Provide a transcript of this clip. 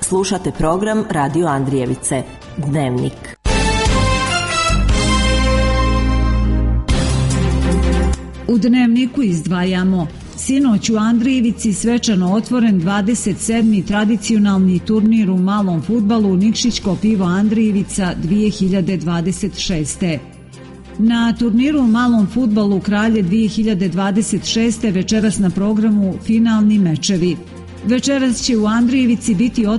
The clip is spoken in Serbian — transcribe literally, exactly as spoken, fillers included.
Slušate program Radio Andrijevice, Dnevnik. U Dnevniku izdvajamo: sinoć u Andrijevici svečano otvoren dvadeset sedmi tradicionalni turnir u malom fudbalu Nikšićko pivo Andrijevica dvije hiljade dvadeset šeste. Na turniru u malom fudbalu Kralje dvije hiljade dvadeset šeste večeras na programu finalni mečevi. Večeras će u Andrijevici biti